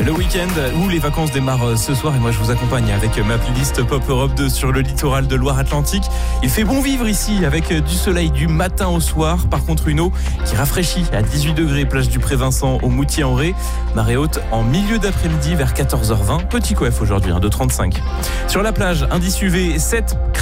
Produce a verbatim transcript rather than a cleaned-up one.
Le week-end où les vacances démarrent ce soir et moi je vous accompagne avec ma playlist Pop Europe deux sur le littoral de Loire-Atlantique. Il fait bon vivre ici avec du soleil du matin au soir. Par contre une eau qui rafraîchit à dix-huit degrés, plage du Pré-Vincent au Moutier-en-Ré. Marée haute en milieu d'après-midi vers quatorze heures vingt. Petit coef aujourd'hui, hein, de trente-cinq. Sur la plage, indice U V sept.